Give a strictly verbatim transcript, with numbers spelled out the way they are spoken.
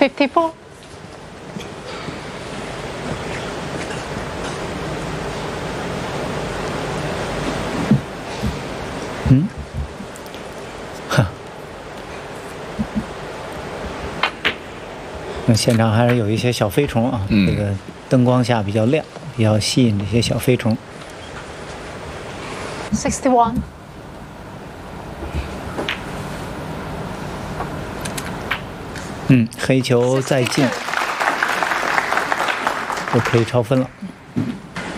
fifty-four。 嗯，哈，那现场还是有一些小飞虫啊， 嗯、 这个灯光下比较亮，比较吸引这些小飞虫。 sixty-one。 嗯，黑球再进，就可以超分了。